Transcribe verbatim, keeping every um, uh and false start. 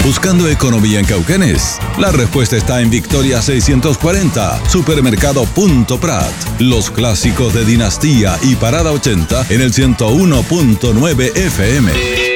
¿Buscando economía en Cauquenes? La respuesta está en Victoria seiscientos cuarenta, Supermercado Punto Prat. Los clásicos de Dinastía y Parada ochenta en el ciento uno punto nueve F M.